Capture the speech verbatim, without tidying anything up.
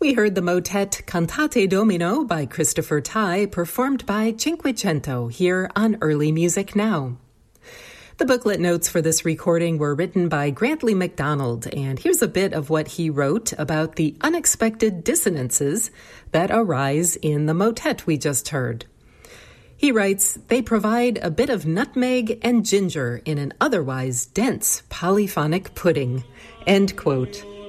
We heard the motet Cantate Domino by Christopher Tye, performed by Cinquecento here on Early Music Now. The booklet notes for this recording were written by Grantley MacDonald, and here's a bit of what he wrote about the unexpected dissonances that arise in the motet we just heard. He writes, "They provide a bit of nutmeg and ginger in an otherwise dense polyphonic pudding." End quote.